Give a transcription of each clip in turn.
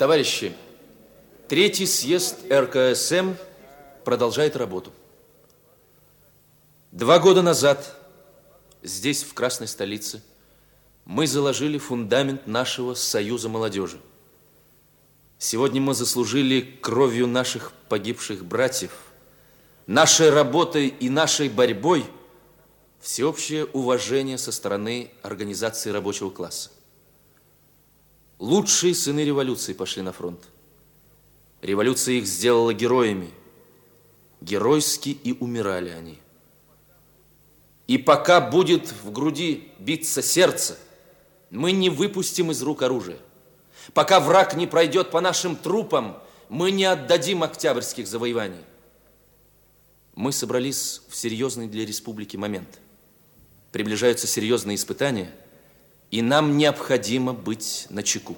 Товарищи, Третий съезд РКСМ продолжает работу. 2 года назад здесь, в Красной столице, мы заложили фундамент нашего Союза молодежи. Сегодня мы заслужили кровью наших погибших братьев, нашей работой и нашей борьбой всеобщее уважение со стороны организации рабочего класса. Лучшие сыны революции пошли на фронт. Революция их сделала героями. Геройски и умирали они. И пока будет в груди биться сердце, мы не выпустим из рук оружие. Пока враг не пройдет по нашим трупам, мы не отдадим октябрьских завоеваний. Мы собрались в серьезный для республики момент. Приближаются серьезные испытания, и нам необходимо быть начеку.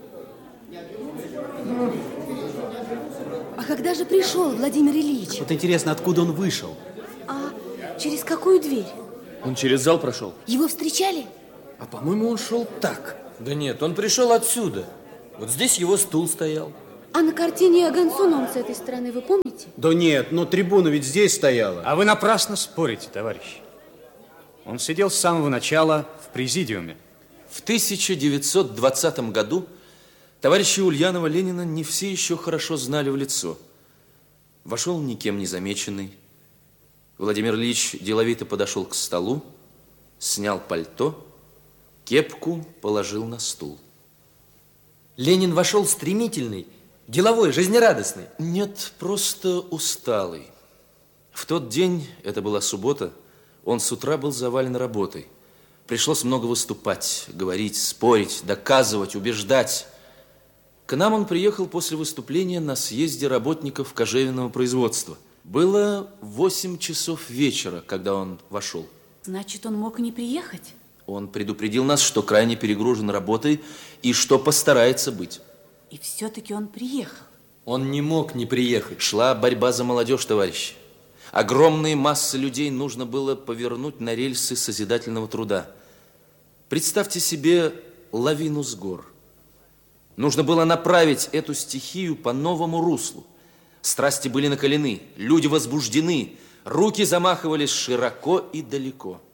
А когда же пришел Владимир Ильич? Вот интересно, откуда он вышел? А через какую дверь? Он через зал прошел. Его встречали? А по-моему, он шел так. Да нет, он пришел отсюда. Вот здесь его стул стоял. А на картине Агансона он с этой стороны, вы помните? Да нет, но трибуна ведь здесь стояла. А вы напрасно спорите, товарищ. Он сидел с самого начала в президиуме. В 1920 году товарища Ульянова Ленина не все еще хорошо знали в лицо. Вошел никем не замеченный. Владимир Ильич деловито подошел к столу, снял пальто, кепку положил на стул. Ленин вошел стремительный, деловой, жизнерадостный. Нет, просто усталый. В тот день, это была суббота, он с утра был завален работой. Пришлось много выступать, говорить, спорить, доказывать, убеждать. К нам он приехал после выступления на съезде работников кожевенного производства. Было 8 часов вечера, когда он вошел. Значит, он мог и не приехать? Он предупредил нас, что крайне перегружен работой и что постарается быть. И все-таки он приехал. Он не мог не приехать. Шла борьба за молодежь, товарищи. Огромные массы людей нужно было повернуть на рельсы созидательного труда. Представьте себе лавину с гор. Нужно было направить эту стихию по новому руслу. Страсти были накалены, люди возбуждены, руки замахивались широко и далеко.